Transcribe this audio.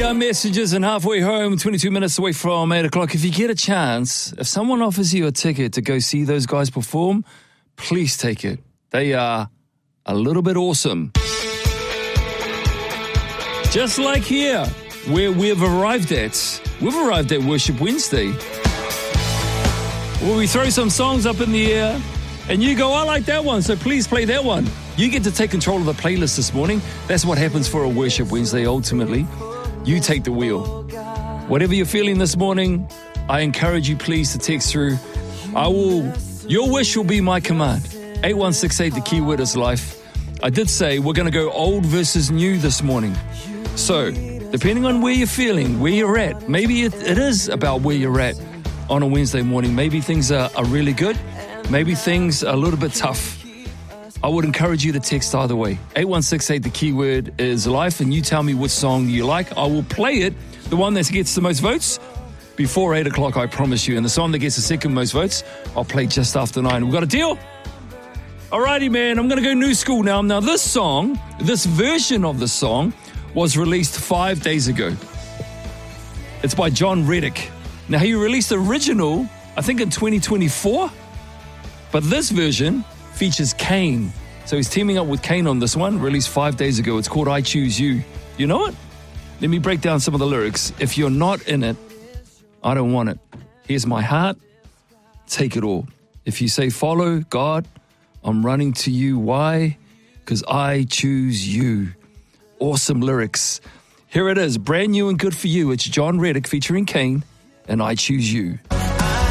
Messages and halfway home, 22 minutes away from 8 o'clock. If you get a chance, if someone offers you a ticket to go see those guys perform, please take it. They are a little bit awesome. Just like here, where we've arrived at. We've arrived at Worship Wednesday, where we throw some songs up in the air, and you go, I like that one, so please play that one. You get to take control of the playlist this morning. That's what happens for a Worship Wednesday, ultimately. You take the wheel. Whatever you're feeling this morning, I encourage you, please, to text through. Your wish will be my command. 8168, the keyword is life. I did say we're going to go old versus new this morning. So, depending on where you're feeling, where you're at, maybe it is about where you're at on a Wednesday morning. Maybe things are really good. Maybe things are a little bit tough. I would encourage you to text either way. 8168, the keyword is life, and you tell me which song you like. I will play it, the one that gets the most votes, before 8 o'clock, I promise you. And the song that gets the second most votes, I'll play just after 9. We got a deal? Alrighty, man, I'm going to go new school now. Now, this version of the song was released 5 days ago. It's by John Reddick. Now, he released the original, I think, in 2024. But this version features Kane. So he's teaming up with Kane on this one, released 5 days ago. It's called I Choose You. You know it? Let me break down some of the lyrics. If you're not in it, I don't want it. Here's my heart. Take it all. If you say follow God, I'm running to you. Why? Because I choose you. Awesome lyrics. Here it is, brand new and good for you. It's John Reddick featuring Kane, and I Choose You.